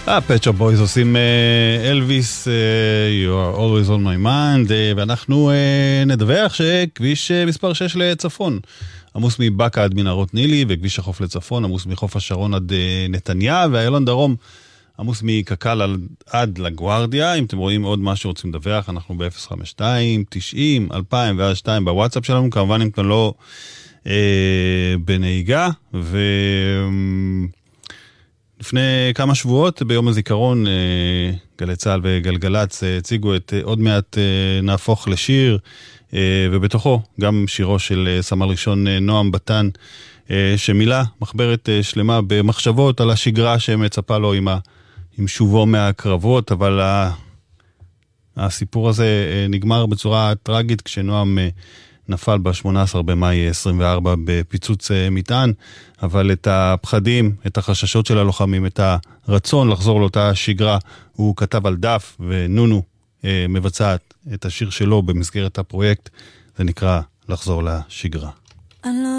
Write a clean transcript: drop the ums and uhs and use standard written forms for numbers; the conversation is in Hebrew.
Pet Shop Boys עושים אלוויס, You are always on my mind, ואנחנו נדווח שכביש מספר 6 לצפון עמוס מבקה עד מנהרות נילי, וכביש החוף לצפון עמוס מחוף השרון עד נתניה, והאיילון דרום עמוס מקקל עד לגוארדיה. אם אתם רואים עוד משהו רוצים לדווח, אנחנו ב-052 90 2002 בוואטסאפ שלנו, כמובן אם אתם לא בנהיגה. לפני כמה שבועות ביום הזיכרון גלי צהל וגלגלץ הציגו את עוד מעט נהפוך לשיר, ובתוכו גם שירו של סמל ראשון נועם בטן, שמילא מחברת שלמה במחשבות על השגרה שמצפה לו עם שובו מהקרבות, אבל הסיפור הזה נגמר בצורה טרגית כשנועם נפל ב-18 במאי 24 בפיצוץ מטען, אבל את הפחדים, את החששות של הלוחמים, את הרצון לחזור לאותה שגרה, הוא כתב על דף, ונונו מבצעת את השיר שלו במסגרת הפרויקט, זה נקרא לחזור לשגרה.